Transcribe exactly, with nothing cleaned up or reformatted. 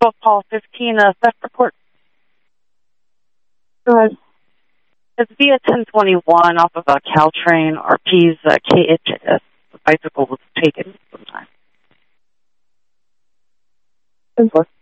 twelve call fifteen, uh, theft report. Go ahead. It's via ten twenty-one off of a Caltrain, R P's uh, K H S. The bicycle was taken sometime. ten four.